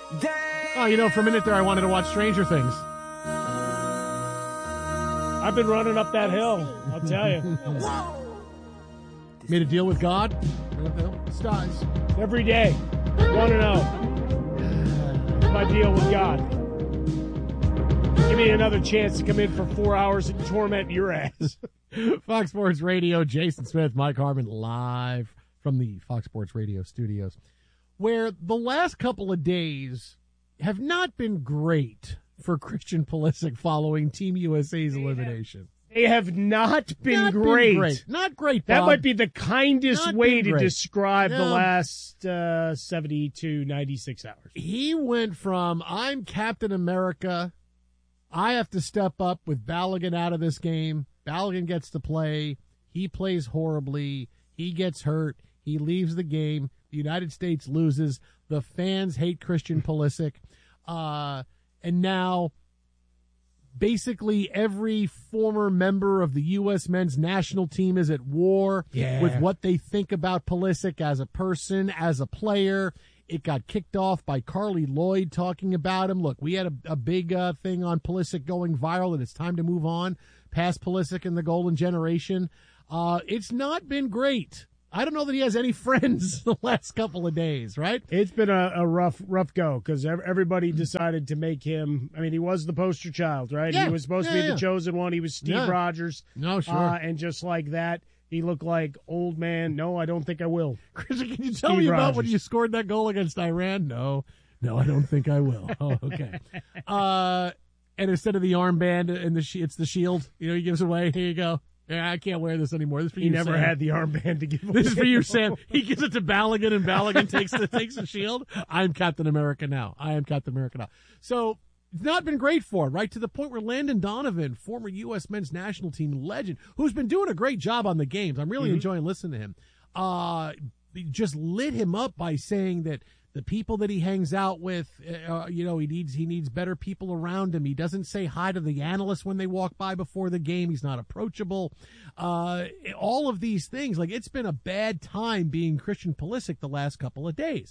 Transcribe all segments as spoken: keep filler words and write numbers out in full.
Oh, you know, for a minute there, I wanted to watch Stranger Things. I've been running up that hill, I'll tell you. Made a deal with God? Stars. Every day. Want to know. My deal with God. Give me another chance to come in for four hours and torment your ass. Fox Sports Radio, Jason Smith, Mike Harmon, live from the Fox Sports Radio studios, where the last couple of days have not been great for Christian Pulisic following Team U S A's elimination. They have not been, not great. been great. Not great, Bob. That might be the kindest Not way to great. describe No. the last uh, seventy-two, ninety-six hours. He went from, I'm Captain America, I have to step up with Balogun out of this game. Balogun gets to play. He plays horribly. He gets hurt. He leaves the game. The United States loses. The fans hate Christian Pulisic. Uh, and now basically every former member of the U S men's national team is at war Yeah. with what they think about Pulisic as a person, as a player. It got kicked off by Carly Lloyd talking about him. Look, we had a, a big uh, thing on Pulisic going viral, and it's time to move on past Pulisic and the golden generation. Uh, it's not been great. I don't know that he has any friends the last couple of days, right? It's been a, a rough, rough go because everybody decided to make him. I mean, he was the poster child, right? Yeah, He was supposed yeah, to be yeah. the chosen one. He was Steve Yeah. Rogers. No, sure. Uh, and just like that, he looked like old man. No, I don't think I will. Christian, can you tell Steve me about Rogers. when you scored that goal against Iran? No, no, I don't think I will. Oh, okay. Uh, and instead of the armband and the she- it's the shield. You know, he gives away. Here you go. Yeah, I can't wear this anymore. This is for He you, never Sam. had the armband to give away. This is for you, Sam. He gives it to Balogun, and Balogun takes the takes the shield. I'm Captain America now. I am Captain America now. So it's not been great for him, right? To the point where Landon Donovan, former U S men's national team legend, who's been doing a great job on the games, I'm really Mm-hmm. enjoying listening to him, uh, just lit him up by saying that the people that he hangs out with, uh, you know, he needs he needs better people around him. He doesn't say hi to the analysts when they walk by before the game. He's not approachable. Uh, all of these things, like it's been a bad time being Christian Pulisic the last couple of days.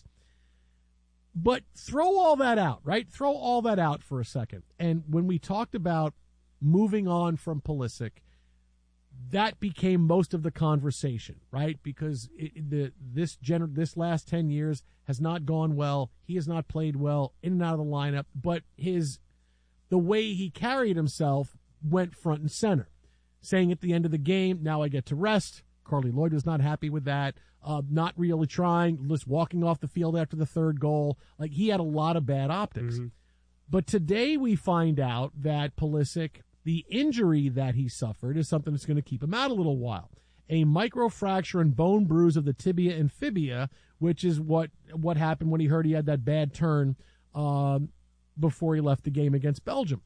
But throw all that out, right? Throw all that out for a second. And when we talked about moving on from Pulisic, that became most of the conversation, right? Because it, the this gener- this last ten years has not gone well. He has not played well in and out of the lineup, but his the way he carried himself went front and center, saying at the end of the game, "Now I get to rest." Carly Lloyd was not happy with that. Uh, not really trying, just walking off the field after the third goal. Like he had a lot of bad optics. Mm-hmm. But today we find out that Pulisic, the injury that he suffered is something that's going to keep him out a little while. A microfracture and bone bruise of the tibia and fibia, which is what what happened when he heard he had that bad turn um, before he left the game against Belgium.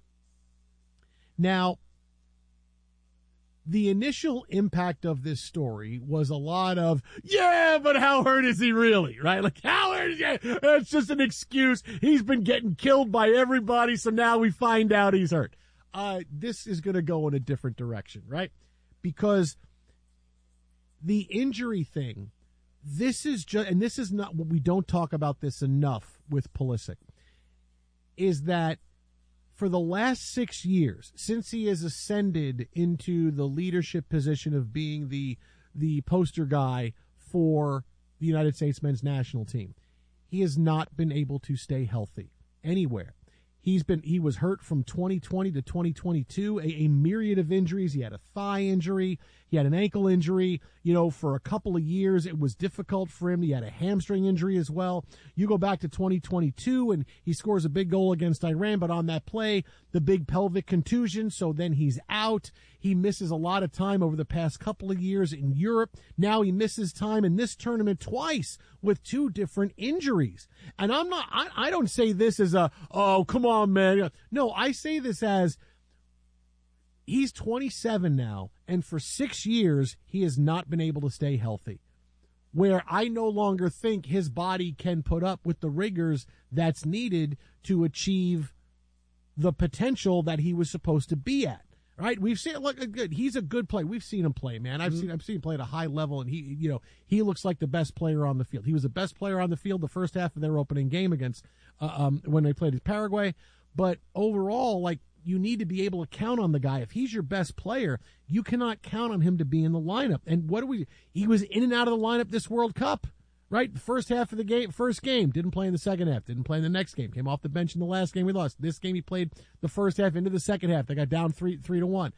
Now, the initial impact of this story was a lot of, yeah, but how hurt is he really, right? Like, how hurt is he? It's just an excuse. He's been getting killed by everybody, so now we find out he's hurt. Uh, this is going to go in a different direction, right? Because the injury thing, this is just, and this is not, we don't talk about this enough with Pulisic, is that for the last six years, since he has ascended into the leadership position of being the the poster guy for the United States men's national team, he has not been able to stay healthy anywhere. He's been he was hurt from twenty twenty to twenty twenty-two, a, a myriad of injuries. He had a thigh injury, he had an ankle injury. You know, for a couple of years, it was difficult for him. He had a hamstring injury as well. You go back to twenty twenty-two, and he scores a big goal against Iran, but on that play, the big pelvic contusion, so then he's out. He misses a lot of time over the past couple of years in Europe. Now he misses time in this tournament twice with two different injuries. And I'm not, I, I don't say this as a, oh, come on, man. No, I say this as he's twenty-seven now, and for six years, he has not been able to stay healthy. Where I no longer think his body can put up with the rigors that's needed to achieve the potential that he was supposed to be at. Right, we've seen look good. He's a good player. We've seen him play, man. I've mm-hmm. seen I've seen him play at a high level, and he, you know, he looks like the best player on the field. He was the best player on the field the first half of their opening game against uh, um, when they played Paraguay. But overall, like, you need to be able to count on the guy. If he's your best player, you cannot count on him to be in the lineup. And what do we? He was in and out of the lineup this World Cup. Right, the first half of the game, first game, didn't play in the second half, didn't play in the next game, came off the bench in the last game we lost. This game he played the first half into the second half. They got down three three to one.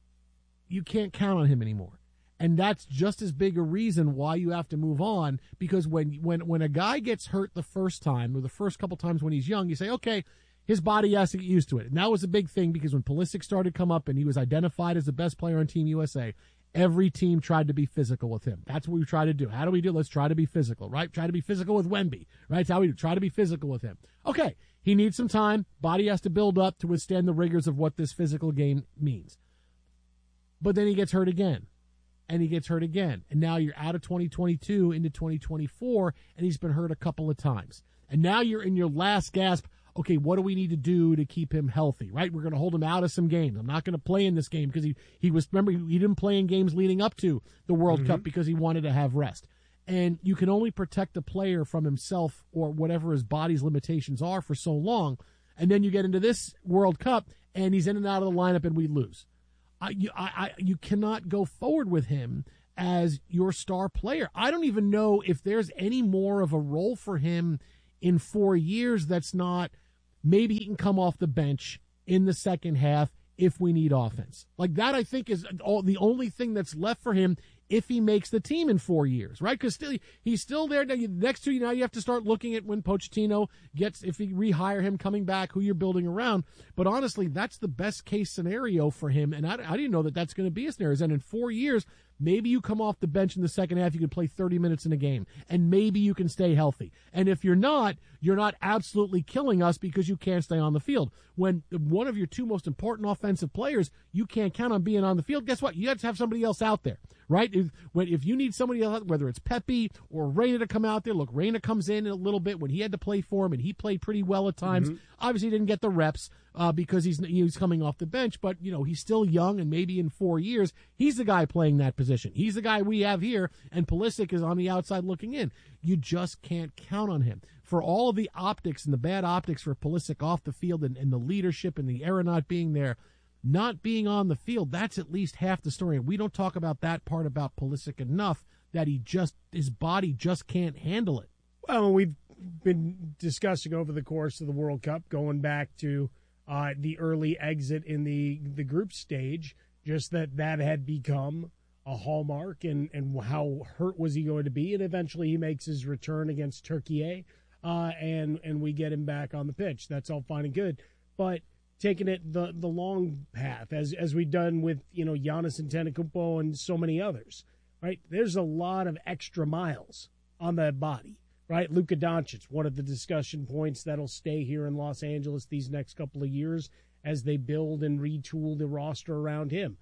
You can't count on him anymore, and that's just as big a reason why you have to move on. Because when when when a guy gets hurt the first time or the first couple times when he's young, you say, okay, his body has to get used to it. And that was a big thing because when Pulisic started to come up and he was identified as the best player on Team U S A. Every team tried to be physical with him. That's what we try to do. How do we do? Let's try to be physical, right? Try to be physical with Wemby, right? That's how we do. Try to be physical with him. Okay, he needs some time. Body has to build up to withstand the rigors of what this physical game means. But then he gets hurt again, and he gets hurt again. And now you're out of twenty twenty-two into twenty twenty-four, and he's been hurt a couple of times. And now you're in your last gasp. Okay, what do we need to do to keep him healthy, right? We're going to hold him out of some games. I'm not going to play in this game because he, he was, remember, he didn't play in games leading up to the World mm-hmm. Cup because he wanted to have rest. And you can only protect a player from himself or whatever his body's limitations are for so long. And then you get into this World Cup and he's in and out of the lineup and we lose. I, you, I, I, you cannot go forward with him as your star player. I don't even know if there's any more of a role for him in four years that's not maybe he can come off the bench in the second half if we need offense. Like that, I think, is all, the only thing that's left for him if he makes the team in four years, right? Because still, he's still there. Now, next to you, now you have to start looking at when Pochettino gets, if you rehire him coming back, who you're building around. But honestly, that's the best case scenario for him. And I, I didn't know that that's going to be a scenario. And in four years, maybe you come off the bench in the second half, you can play thirty minutes in a game, and maybe you can stay healthy. And if you're not, you're not absolutely killing us because you can't stay on the field. When one of your two most important offensive players, you can't count on being on the field, guess what? You have to have somebody else out there, right? If, when, if you need somebody else, whether it's Pepe or Reina to come out there, look, Reina comes in a little bit when he had to play for him, and he played pretty well at times. Mm-hmm. Obviously, he didn't get the reps uh, because he's he's coming off the bench, but, you know, he's still young, and maybe in four years, he's the guy playing that position. He's the guy we have here, and Pulisic is on the outside looking in. You just can't count on him. For all of the optics and the bad optics for Pulisic off the field and, and the leadership and the error not being there, not being on the field, that's at least half the story. And we don't talk about that part about Pulisic enough, that he just, his body just can't handle it. Well, we've been discussing over the course of the World Cup, going back to uh, the early exit in the, the group stage, just that that had become a hallmark, and, and how hurt was he going to be. And eventually he makes his return against Turkey, uh, and, and we get him back on the pitch. That's all fine and good. But taking it the, the long path, as as we've done with, you know, Giannis Antetokounmpo and so many others, right? There's a lot of extra miles on that body, right? Luka Doncic, one of the discussion points that'll stay here in Los Angeles these next couple of years as they build and retool the roster around him.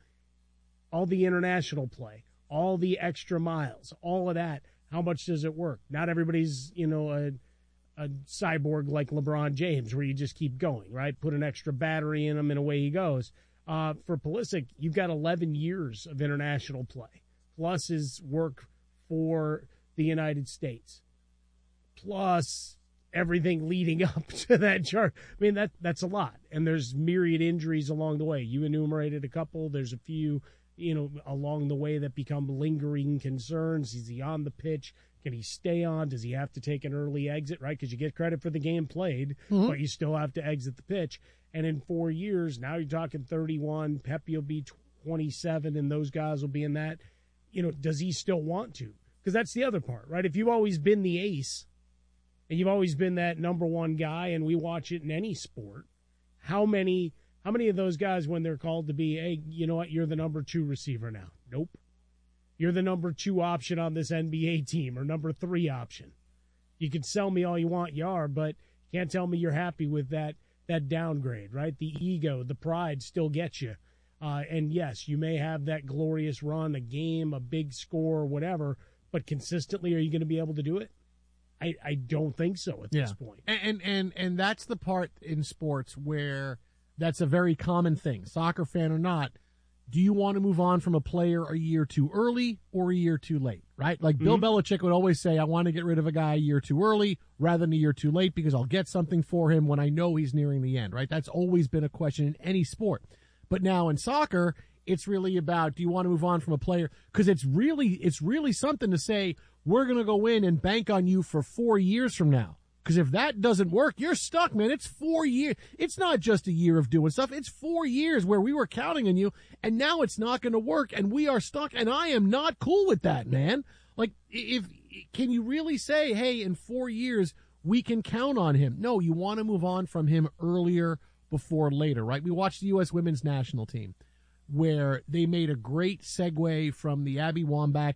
All the international play, all the extra miles, all of that. How much does it work? Not everybody's, you know, a, a cyborg like LeBron James where you just keep going, right? Put an extra battery in him and away he goes. Uh, for Pulisic, you've got eleven years of international play, plus his work for the United States, plus everything leading up to that chart. I mean, that that's a lot. And there's myriad injuries along the way. You enumerated a couple. There's a few, you know, along the way that become lingering concerns. Is he on the pitch? Can he stay on? Does he have to take an early exit, right? Because you get credit for the game played, mm-hmm. but you still have to exit the pitch. And in four years, now you're talking thirty-one, Pepe will be twenty-seven, and those guys will be in that. You know, does he still want to? Because that's the other part, right? If you've always been the ace, and you've always been that number one guy, and we watch it in any sport, how many... How many of those guys, when they're called to be, hey, you know what, you're the number two receiver now? Nope. You're the number two option on this N B A team, or number three option. You can sell me all you want, you are, but can't tell me you're happy with that that downgrade, right? The ego, the pride still gets you. Uh, and yes, you may have that glorious run, a game, a big score, whatever, but consistently, are you going to be able to do it? I, I don't think so at yeah. this point. And, and and and that's the part in sports where that's a very common thing, soccer fan or not. do you want to move on from a player a year too early or a year too late, right? Like Bill Mm-hmm. Belichick would always say, I want to get rid of a guy a year too early rather than a year too late because I'll get something for him when I know he's nearing the end, right? That's always been a question in any sport. But now in soccer, it's really about, do you want to move on from a player? Because it's really, it's really something to say, we're going to go in and bank on you for four years from now. Because if that doesn't work, you're stuck, man. It's four years. It's not just a year of doing stuff. It's four years where we were counting on you, and now it's not going to work, and we are stuck, and I am not cool with that, man. Like, if can you really say, hey, in four years, we can count on him? No, you want to move on from him earlier before later, right? We watched the U S women's national team where they made a great segue from the Abby Wambach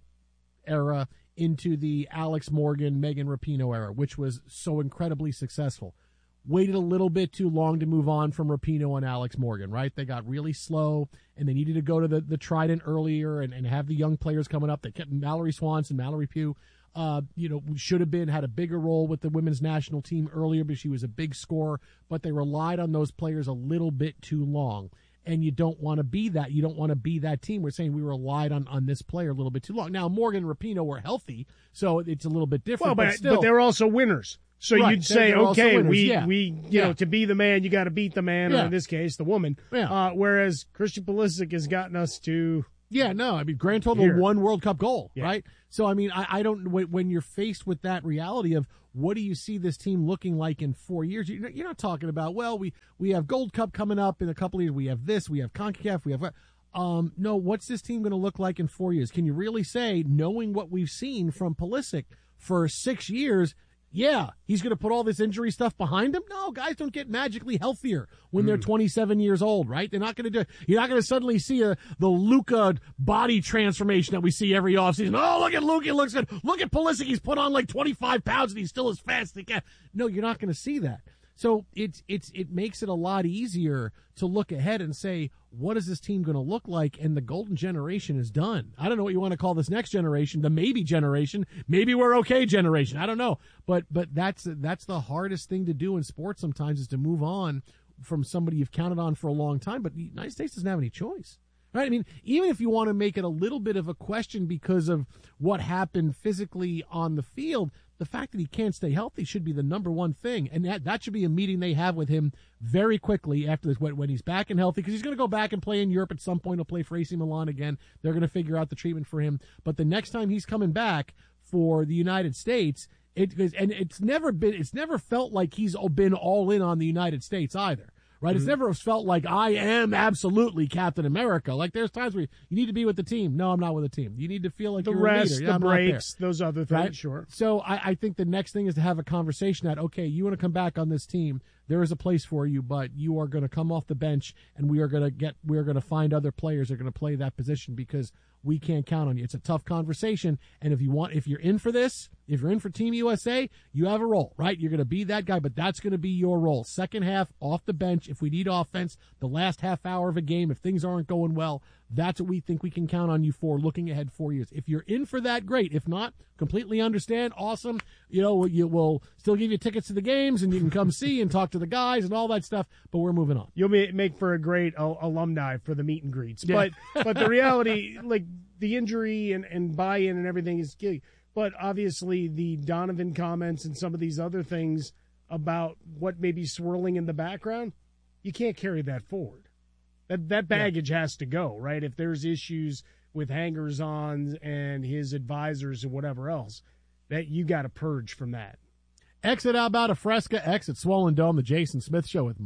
era into the Alex Morgan, Megan Rapinoe era, which was so incredibly successful. Waited a little bit too long to move on from Rapinoe and Alex Morgan, right? They got really slow, and they needed to go to the, the Trident earlier and, and have the young players coming up. They kept Mallory Swanson, Mallory Pugh, uh, you know, should have been, had a bigger role with the women's national team earlier because she was a big scorer, but they relied on those players a little bit too long. And you don't want to be that. You don't want to be that team. We're saying we relied on, on this player a little bit too long. Now, Morgan and Rapinoe were healthy, so it's a little bit different. Well, but, but still, but they're also winners. So Right, you'd they're- say, they're also okay, winners, we, yeah. we, you Yeah. know, to be the man, you got to beat the man, Yeah. or in this case, the woman. Yeah. Uh, whereas Christian Pulisic has gotten us to, Yeah, no, I mean, grand total Here. one World Cup goal, Yeah. right? So, I mean, I, I don't, when when you're faced with that reality of what do you see this team looking like in four years, you're not, you're not talking about, well, we, we have Gold Cup coming up in a couple of years, we have this, we have CONCACAF, we have, um, no, what's this team going to look like in four years? Can you really say, knowing what we've seen from Pulisic for six years, yeah, he's going to put all this injury stuff behind him? No, guys don't get magically healthier when they're twenty-seven years old, right? They're not going to do. You're not going to suddenly see a, the Luka body transformation that we see every offseason. Oh, look at Luka, he looks good. Look at Pulisic, he's put on like twenty-five pounds and he's still as fast as he can. No, you're not going to see that. So it's it's it makes it a lot easier to look ahead and say, what is this team going to look like? And the golden generation is done. I don't know what you want to call this next generation, the maybe generation, maybe we're okay generation. I don't know, but but that's that's the hardest thing to do in sports sometimes is to move on from somebody you've counted on for a long time. But the United States doesn't have any choice. Right? I mean, even if you want to make it a little bit of a question because of what happened physically on the field, the fact that he can't stay healthy should be the number one thing. And that, that should be a meeting they have with him very quickly after this, when, when he's back and healthy, because he's going to go back and play in Europe at some point. He'll play for A C Milan again. They're going to figure out the treatment for him. But the next time he's coming back for the United States, it and it's never been, it's never felt like he's been all in on the United States either. Right? It's never felt like I am absolutely Captain America. Like there's times where you need to be with the team. No, I'm not with the team. You need to feel like the you're rest, a leader. Yeah, the I'm not there. breaks, those other things, Right? sure. So I, I think the next thing is to have a conversation that, okay, you want to come back on this team. There is a place for you, but you are going to come off the bench and we are going to get, we are going to find other players that are going to play that position because we can't count on you. It's a tough conversation. And if you want, if you're in for this, if you're in for Team U S A, you have a role, right? You're going to be that guy, but that's going to be your role. Second half, off the bench. If we need offense, the last half hour of a game, if things aren't going well, that's what we think we can count on you for looking ahead four years. If you're in for that, great. If not, completely understand. Awesome. You know, you will still give you tickets to the games and you can come see and talk to the guys and all that stuff, but we're moving on. You'll be, make for a great uh, alumni for the meet and greets. Yeah. But but the reality, like the injury and, and buy-in and everything is key. But obviously the Donovan comments and some of these other things about what may be swirling in the background, you can't carry that forward. That that baggage yeah. has to go, right? If there's issues with hangers-ons and his advisors and whatever else, that you got to purge from that. Exit Alberta Fresca, exit Swollen Dome, the Jason Smith Show with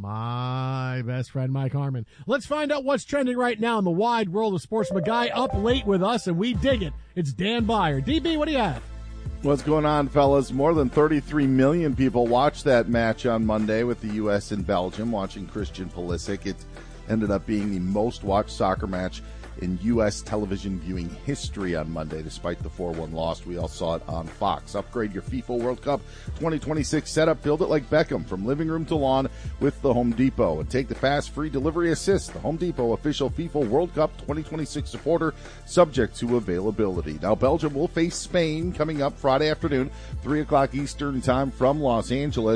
my best friend, Mike Harmon. Let's find out what's trending right now in the wide world of sports. My guy up late with us, and we dig it. It's Dan Byer. D B, what do you have? What's going on, fellas? More than thirty-three million people watched that match on Monday with the U S and Belgium, watching Christian Pulisic. It ended up being the most-watched soccer match in U S television viewing history on Monday, despite the four one loss. We all saw it on Fox. Upgrade your FIFA World Cup twenty twenty-six setup. Build it like Beckham, from living room to lawn with the Home Depot. And take the fast, free delivery assist. The Home Depot official FIFA World Cup twenty twenty-six supporter, subject to availability. Now, Belgium will face Spain coming up Friday afternoon, three o'clock Eastern time from Los Angeles.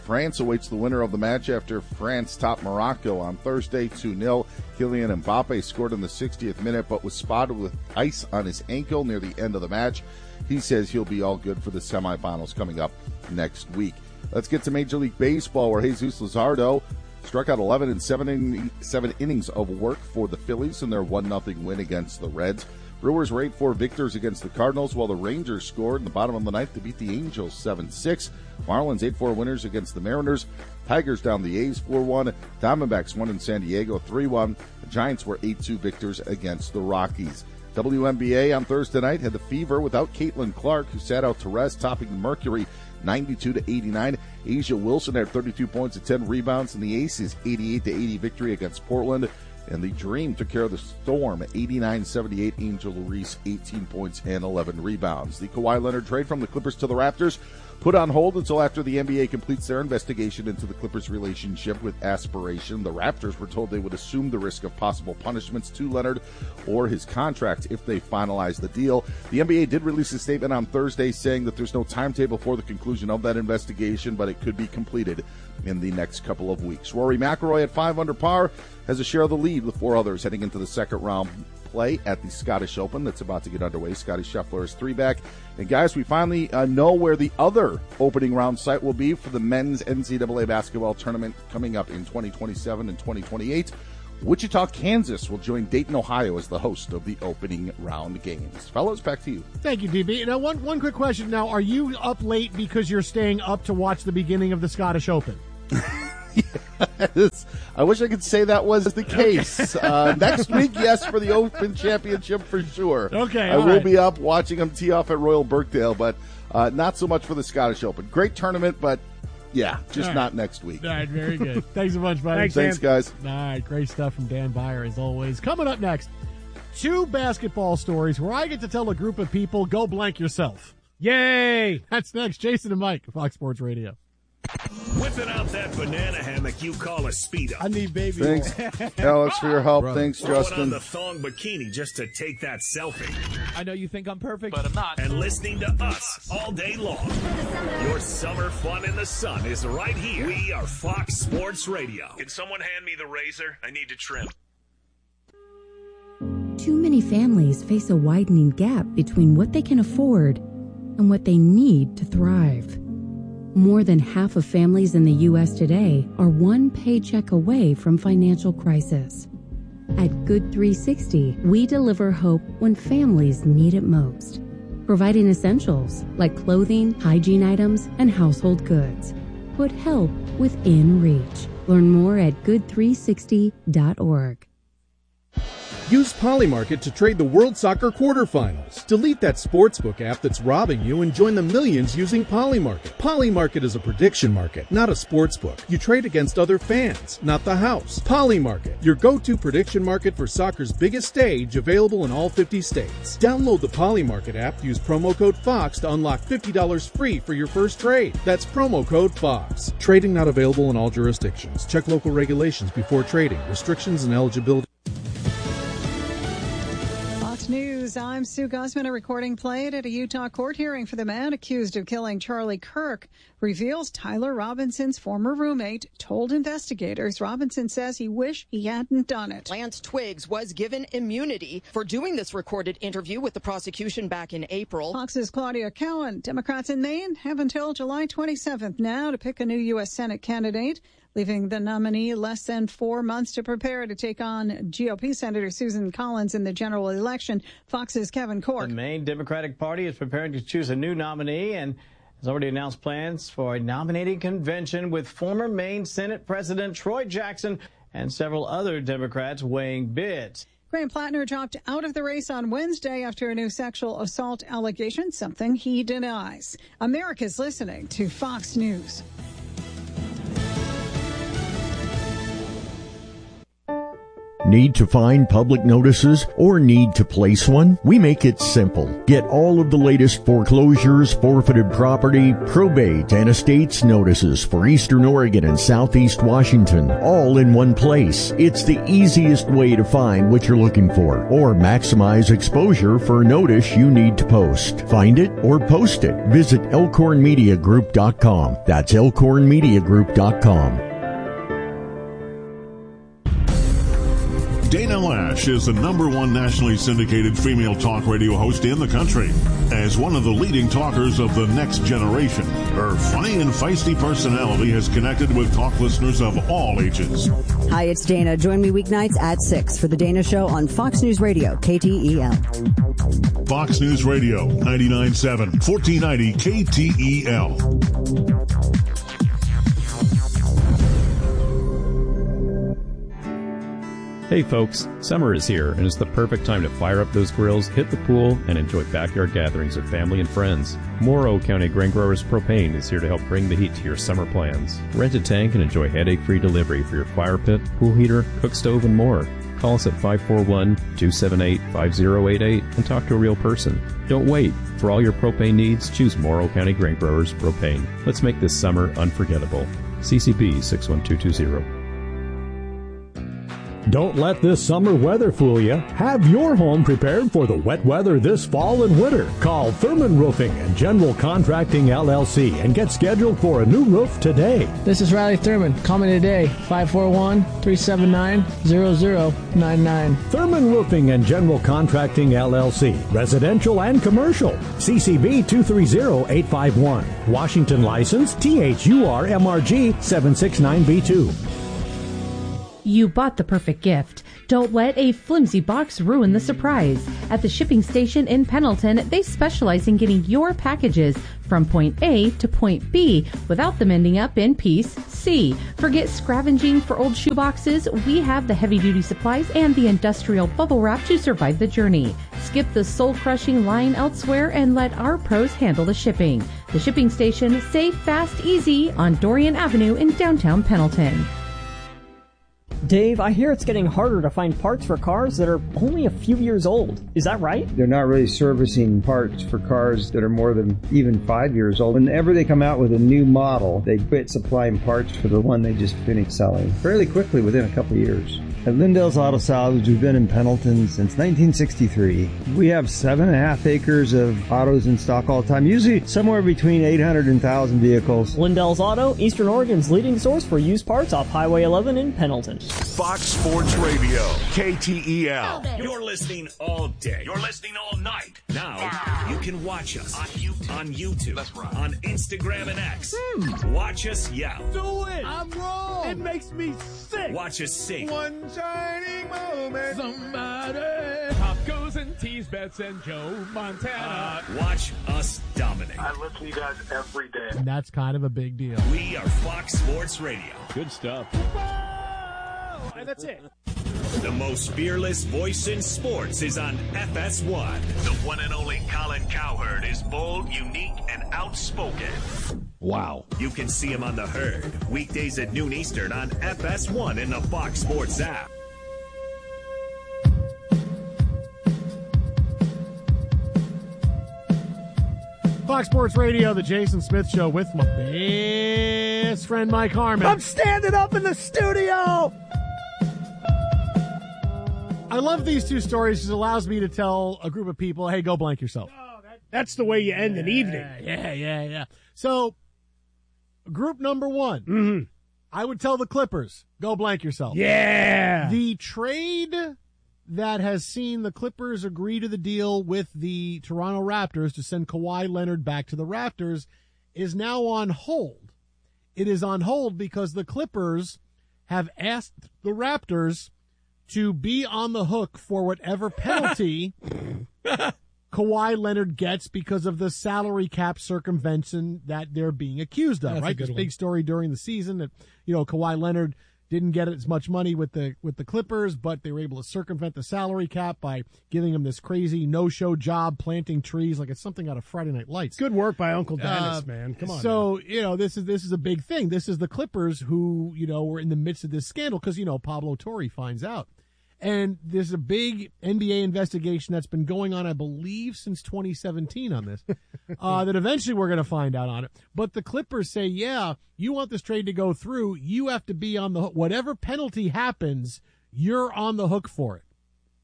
France awaits the winner of the match after France topped Morocco on Thursday two nil. Kylian Mbappe scored in the sixtieth minute but was spotted with ice on his ankle near the end of the match. He says he'll be all good for the semifinals coming up next week. Let's get to Major League Baseball, where Jesus Luzardo struck out eleven in seven, in, seven innings of work for the Phillies in their one nothing win against the Reds. Brewers were eight four victors against the Cardinals, while the Rangers scored in the bottom of the ninth to beat the Angels seven six. Marlins eight four winners against the Mariners. Tigers down the A's four one. Diamondbacks won in San Diego three one. The Giants were eight two victors against the Rockies. W N B A on Thursday night had the Fever without Caitlin Clark, who sat out to rest, topping the Mercury ninety-two to eighty-nine. Asia Wilson had thirty-two points and ten rebounds in the Aces' eighty-eight to eighty victory against Portland. And the Dream took care of the Storm, eighty-nine seventy-eight. Angel Reese, eighteen points and eleven rebounds. The Kawhi Leonard trade from the Clippers to the Raptors put on hold until after the N B A completes their investigation into the Clippers' relationship with Aspiration. The Raptors were told they would assume the risk of possible punishments to Leonard or his contract if they finalize the deal. The N B A did release a statement on Thursday saying that there's no timetable for the conclusion of that investigation, but it could be completed in the next couple of weeks. Rory McIlroy at five under par has a share of the lead with four others heading into the second round play at the Scottish Open that's about to get underway. Scotty Scheffler is three back. And guys, we finally uh, know where the other opening round site will be for the men's N C double A basketball tournament coming up in twenty twenty-seven and twenty twenty-eight. Wichita, Kansas will join Dayton, Ohio as the host of the opening round games. Fellows, back to you. Thank you, D B. Now, one, one quick question. Now, are you up late because you're staying up to watch the beginning of the Scottish Open? Yes. I wish I could say that was the case. Okay. uh, next week, yes, for the Open Championship for sure. Okay, I will right. be up watching them tee off at Royal Birkdale, but uh, not so much for the Scottish Open. Great tournament, but yeah, just right. not next week. All right, very good. Thanks a bunch, buddy. Thanks, Thanks guys. All right, great stuff from Dan Byer as always. Coming up next, two basketball stories where I get to tell a group of people, go blank yourself. Yay! That's next. Jason and Mike, Fox Sports Radio. Whipping out that banana hammock you call a Speedo. I need baby Thanks, oil. Alex, for your help. Brother. Thanks, Throwing on Justin. the thong bikini just to take that selfie. I know you think I'm perfect, but I'm not. And listening to us all day long. Your summer fun in the sun is right here. We are Fox Sports Radio. Can someone hand me the razor? I need to trim. Too many families face a widening gap between what they can afford and what they need to thrive. More than half of families in the U S today are one paycheck away from financial crisis. At Good three sixty, we deliver hope when families need it most, providing essentials like clothing, hygiene items, and household goods. Put help within reach. Learn more at good three sixty dot org. Use Polymarket to trade the World Soccer quarterfinals. Delete that sportsbook app that's robbing you and join the millions using Polymarket. Polymarket is a prediction market, not a sportsbook. You trade against other fans, not the house. Polymarket, your go-to prediction market for soccer's biggest stage, available in all fifty states. Download the Polymarket app, use promo code FOX to unlock fifty dollars free for your first trade. That's promo code FOX. Trading not available in all jurisdictions. Check local regulations before trading. Restrictions and eligibility. News. I'm Sue Guzman. A recording played at a Utah court hearing for the man accused of killing Charlie Kirk reveals Tyler Robinson's former roommate told investigators Robinson says he wished he hadn't done it. Lance Twiggs was given immunity for doing this recorded interview with the prosecution back in April. Fox's Claudia Cowan. Democrats in Maine have until July twenty-seventh now to pick a new U S Senate candidate, leaving the nominee less than four months to prepare to take on G O P Senator Susan Collins in the general election. Fox's Kevin Cork. The Maine Democratic Party is preparing to choose a new nominee and has already announced plans for a nominating convention with former Maine Senate President Troy Jackson and several other Democrats weighing bids. Graham Plattner dropped out of the race on Wednesday after a new sexual assault allegation, something he denies. America's listening to Fox News. Need to find public notices or need to place one? We make it simple. Get all of the latest foreclosures, forfeited property, probate, and estates notices for Eastern Oregon and Southeast Washington, all in one place. It's the easiest way to find what you're looking for or maximize exposure for a notice you need to post. Find it or post it. Visit elkhorn media group dot com. That's elkhorn media group dot com. Dana Lash is the number one nationally syndicated female talk radio host in the country. As one of the leading talkers of the next generation, her funny and feisty personality has connected with talk listeners of all ages. Hi, it's Dana. Join me weeknights at six for The Dana Show on Fox News Radio, K T E L. Fox News Radio, ninety-nine point seven, fourteen ninety K T E L. Hey folks, summer is here and it's the perfect time to fire up those grills, hit the pool, and enjoy backyard gatherings with family and friends. Morrow County Grain Growers Propane is here to help bring the heat to your summer plans. Rent a tank and enjoy headache-free delivery for your fire pit, pool heater, cook stove, and more. Call us at five four one, two seven eight, five zero eight eight and talk to a real person. Don't wait. For all your propane needs, choose Morrow County Grain Growers Propane. Let's make this summer unforgettable. C C B six one two two zero. Don't let this summer weather fool you. Have your home prepared for the wet weather this fall and winter. Call Thurman Roofing and General Contracting L L C and get scheduled for a new roof today. This is Riley Thurman. Call me today, five four one, three seven nine, zero zero nine nine. Thurman Roofing and General Contracting L L C. Residential and commercial. C C B two three zero eight five one. Washington license T H U R M R G seven six nine B two. You bought the perfect gift. Don't let a flimsy box ruin the surprise. At the shipping station in Pendleton, they specialize in getting your packages from point A to point B without them ending up in piece C. Forget scavenging for old shoeboxes. We have the heavy-duty supplies and the industrial bubble wrap to survive the journey. Skip the soul-crushing line elsewhere and let our pros handle the shipping. The shipping station, safe, fast, easy on Dorian Avenue in downtown Pendleton. Dave, I hear it's getting harder to find parts for cars that are only a few years old. Is that right? They're not really servicing parts for cars that are more than even five years old. Whenever they come out with a new model, they quit supplying parts for the one they just finished selling fairly quickly within a couple of years. At Lindell's Auto Salvage, we've been in Pendleton since nineteen sixty-three. We have seven and a half acres of autos in stock all the time, usually somewhere between eight hundred and one thousand vehicles. Lindell's Auto, Eastern Oregon's leading source for used parts off Highway eleven in Pendleton. Fox Sports Radio, K T E L. You're listening all day. You're listening all night. Now, you can watch us on YouTube, on, YouTube, That's right. on Instagram and X. Hmm. Watch us yell. Do it. I'm wrong. It makes me sick. Watch us sing. One shining moment. Somebody. Tacos and teas, bets and Joe Montana. Uh, watch us dominate. I listen to you guys every day. And that's kind of a big deal. We are Fox Sports Radio. Good stuff. And that's it. The most fearless voice in sports is on F S one. The one and only Colin Cowherd is bold, unique, and outspoken. Wow. You can see him on The Herd, weekdays at noon Eastern on F S one in the Fox Sports app. Fox Sports Radio, the Jason Smith Show with my best friend Mike Harmon. I'm standing up in the studio! I love these two stories because it allows me to tell a group of people, hey, go blank yourself. Oh, that, that's the way you end yeah, an evening. Yeah, yeah, yeah. So, group number one, mm-hmm. I would tell the Clippers, go blank yourself. Yeah. The trade that has seen the Clippers agree to the deal with the Toronto Raptors to send Kawhi Leonard back to the Raptors is now on hold. It is on hold because the Clippers have asked the Raptors to be on the hook for whatever penalty Kawhi Leonard gets because of the salary cap circumvention that they're being accused of. That's right? This big story during the season that, you know, Kawhi Leonard didn't get as much money with the with the Clippers, but they were able to circumvent the salary cap by giving him this crazy no-show job planting trees like it's something out of Friday Night Lights. Good work by Uncle Dennis, uh, man. Come on. So, man. you know, this is this is a big thing. This is the Clippers who, you know, were in the midst of this scandal because, you know, Pablo Torre finds out. And there's a big N B A investigation that's been going on, I believe, since twenty seventeen on this, uh, that eventually we're going to find out on it. But the Clippers say, yeah, you want this trade to go through, you have to be on the hook. Whatever penalty happens, you're on the hook for it.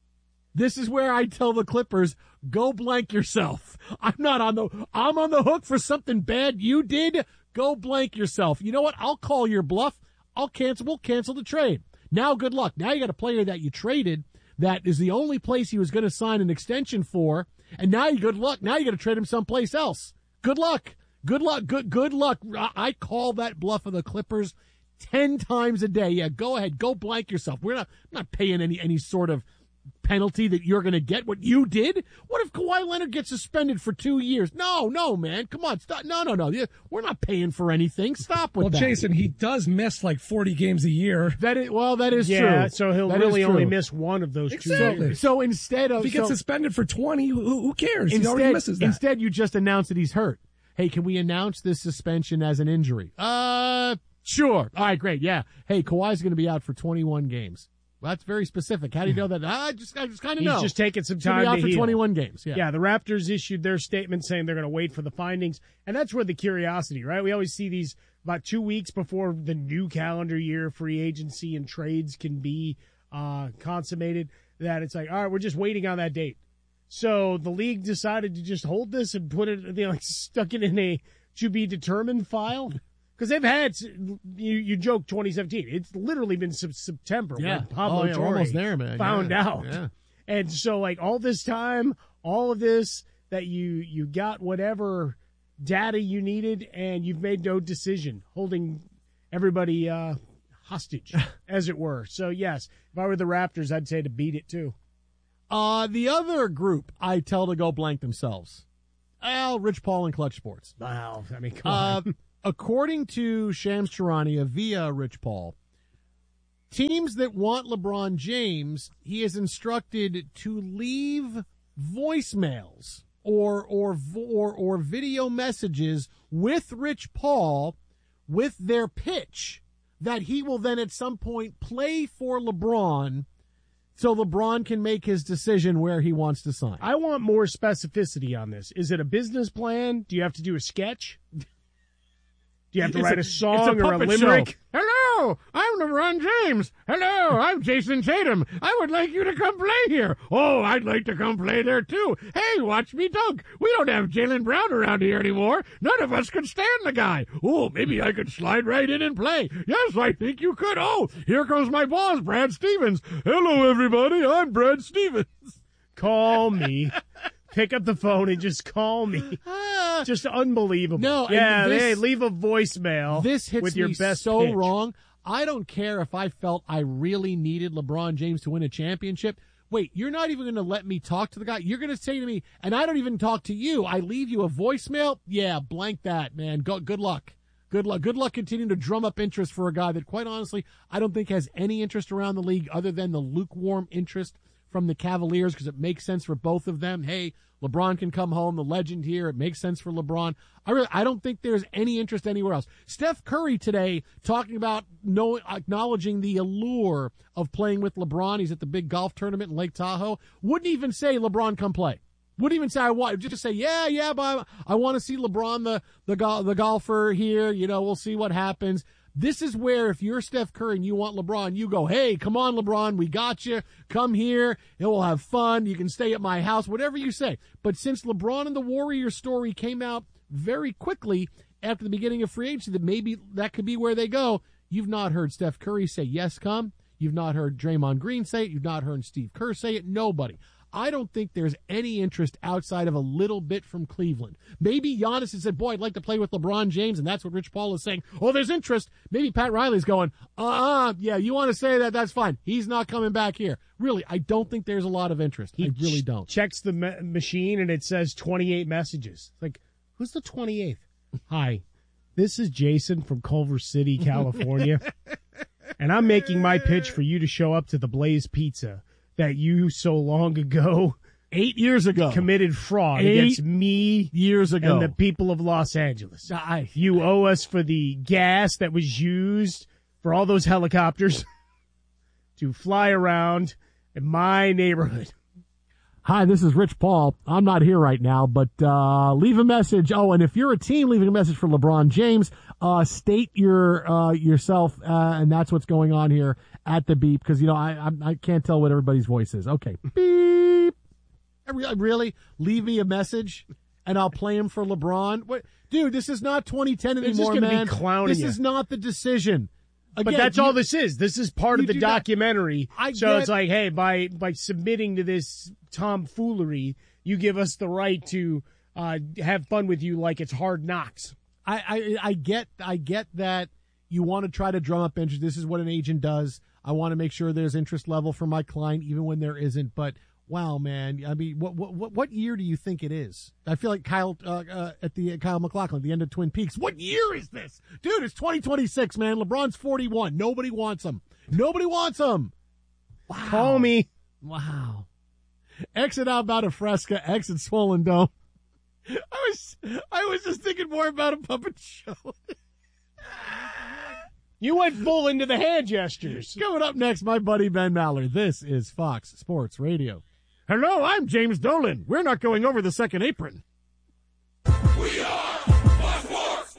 This is where I tell the Clippers, go blank yourself. I'm not on the, I'm on the hook for something bad you did. Go blank yourself. You know what? I'll call your bluff. I'll cancel, we'll cancel the trade. Now, good luck. Now you got a player that you traded that is the only place he was going to sign an extension for. And now you good luck. Now you got to trade him someplace else. Good luck. Good luck. Good, good luck. I call that bluff of the Clippers ten times a day. Yeah, go ahead. Go blank yourself. We're not, not paying any, any sort of penalty that you're going to get what you did. What if Kawhi Leonard gets suspended for two years? No, no, man. Come on. Stop. No, no, no. We're not paying for anything. Stop with well, that. Well, Jason, he does miss like forty games a year. That is, well, that is yeah, true. Yeah, so he'll that really only miss one of those exactly. two years. So instead of... If he gets so, suspended for twenty, who, who cares? Instead, he already misses that. Instead, you just announce that he's hurt. Hey, can we announce this suspension as an injury? Uh, sure. All right, great. Yeah. Hey, Kawhi's going to be out for twenty-one games. Well, that's very specific. How do you know that? I just, I just kind of know. He's just taking some He's gonna time be out to for heal. twenty-one games. Yeah. Yeah. The Raptors issued their statement saying they're going to wait for the findings, and that's where the curiosity, right? We always see these about two weeks before the new calendar year, free agency and trades can be uh, consummated. That it's like, all right, we're just waiting on that date. So the league decided to just hold this and put it, they like stuck it in a to be determined file. Because they've had, you, you joke twenty seventeen. It's literally been September yeah. when Pablo oh, yeah, Torre almost there, man. found yeah. out. Yeah. And so, like, all this time, all of this, that you, you got whatever data you needed, and you've made no decision, holding everybody uh, hostage, as it were. So, yes, if I were the Raptors, I'd say to beat it, too. Uh, the other group I tell to go blank themselves. Well, Rich Paul and Clutch Sports. Wow. I mean, come uh, on. According to Shams Charania via Rich Paul, teams that want LeBron James, he is instructed to leave voicemails or or or or video messages with Rich Paul with their pitch that he will then at some point play for LeBron so LeBron can make his decision where he wants to sign. I want more specificity on this. Is it a business plan? Do you have to do a sketch? Do you have to it's write a, a song a or a limerick? Show. Hello, I'm LeBron James. Hello, I'm Jason Tatum. I would like you to come play here. Oh, I'd like to come play there too. Hey, watch me dunk. We don't have Jaylen Brown around here anymore. None of us could stand the guy. Oh, maybe I could slide right in and play. Yes, I think you could. Oh, here comes my boss, Brad Stevens. Hello, everybody. I'm Brad Stevens. Call me. Pick up the phone and just call me. Just unbelievable. No, yeah, this, hey, leave a voicemail. This hits with me your best so pitch. wrong. I don't care if I felt I really needed LeBron James to win a championship. Wait, you're not even going to let me talk to the guy? You're going to say to me, and I don't even talk to you, I leave you a voicemail? Yeah, blank that, man. Go, good luck. Good luck. Good luck continuing to drum up interest for a guy that, quite honestly, I don't think has any interest around the league other than the lukewarm interest from the Cavaliers because it makes sense for both of them. Hey, LeBron can come home, the legend here. It makes sense for LeBron. I really, I don't think there's any interest anywhere else. Steph Curry today talking about no, acknowledging the allure of playing with LeBron. He's at the big golf tournament in Lake Tahoe. Wouldn't even say, LeBron, come play. Wouldn't even say I want. Just say, yeah, yeah, but I, I want to see LeBron, the the, go- the golfer here. You know, we'll see what happens. This is where if you're Steph Curry and you want LeBron, you go, hey, come on, LeBron, we got you. Come here, and we'll have fun. You can stay at my house, whatever you say. But since LeBron and the Warriors story came out very quickly after the beginning of free agency, that maybe that could be where they go, you've not heard Steph Curry say, yes, come. You've not heard Draymond Green say it. You've not heard Steve Kerr say it. Nobody. I don't think there's any interest outside of a little bit from Cleveland. Maybe Giannis has said, boy, I'd like to play with LeBron James, and that's what Rich Paul is saying. Oh, there's interest. Maybe Pat Riley's going, uh-uh, yeah, you want to say that, that's fine. He's not coming back here. Really, I don't think there's a lot of interest. He I really don't. Ch- checks the me- machine, and it says twenty-eight messages. Like, who's the twenty-eighth? Hi, this is Jason from Culver City, California, and I'm making my pitch for you to show up to the Blaze Pizza that you so long ago, eight years ago, committed fraud eight against me years ago and the people of Los Angeles. I, you owe us for the gas that was used for all those helicopters to fly around in my neighborhood. Hi, this is Rich Paul. I'm not here right now, but uh, leave a message. Oh, and if you're a team leaving a message for LeBron James, uh, state your uh, yourself, uh, and that's what's going on here at the beep, because, you know, I, I I can't tell what everybody's voice is. Okay, beep. I re- really? Leave me a message, and I'll play him for LeBron? What, dude, this is not twenty ten They're anymore, just gonna man. Be clowning this you. is not the decision. Again, but that's you, all this is. This is part of the documentary. I so get, it's like, hey, by by submitting to this tomfoolery, you give us the right to uh, have fun with you like it's Hard Knocks. I, I I get I get that you want to try to drum up interest. This is what an agent does. I want to make sure there's interest level for my client, even when there isn't. But wow, man, I mean, what what what year do you think it is? I feel like Kyle uh, uh, at the uh, Kyle MacLachlan, the end of Twin Peaks. What year is this, dude? It's twenty twenty-six, man. LeBron's forty-one. Nobody wants him. Nobody wants him. Wow. Call me. Wow. Exit Outbound of Fresca. Exit Swollen Dome. I was I was just thinking more about a puppet show. You went full into the hand gestures. Coming up next, my buddy Ben Maller. This is Fox Sports Radio. Hello, I'm James Dolan. We're not going over the second apron. We are Fox Sports.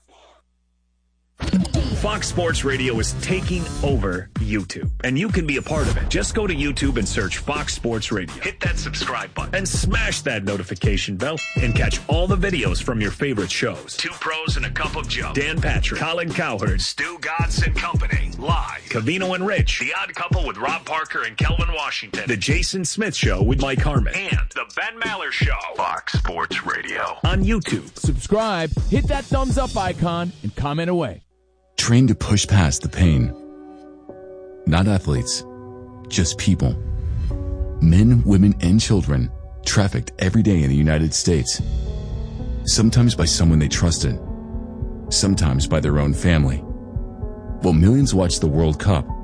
Fox Sports Radio is taking over YouTube, and you can be a part of it. Just go to YouTube and search Fox Sports Radio. Hit that subscribe button and smash that notification bell and catch all the videos from your favorite shows. Two Pros and a Cup of Joe. Dan Patrick, Colin Cowherd, Stu Godson Company, live. Cavino and Rich, The Odd Couple with Rob Parker and Kelvin Washington. The Jason Smith Show with Mike Harmon. And The Ben Maller Show. Fox Sports Radio. On YouTube. Subscribe, hit that thumbs up icon, and comment away. Trained to push past the pain. Not athletes, just people. Men, women, and children trafficked every day in the United States. Sometimes by someone they trusted, sometimes by their own family. While millions watch the World Cup,